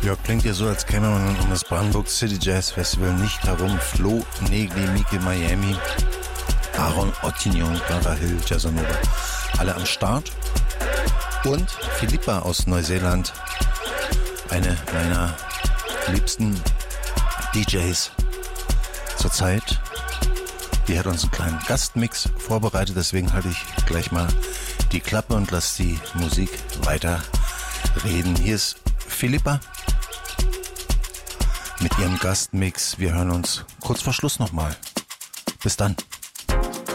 Ja, klingt ja so, als käme man um das Brandenburg City Jazz Festival nicht herum. Flo, Negli, Mike, Miami, Aaron Ottignon, Clara Hill, Jazzanova, alle am Start. Und Philippa aus Neuseeland, eine meiner liebsten DJs zurzeit. Die hat uns einen kleinen Gastmix vorbereitet, deswegen halte ich gleich mal die Klappe und lasse die Musik weiter reden. Hier ist Philippa mit ihrem Gastmix. Wir hören uns kurz vor Schluss nochmal. Bis dann.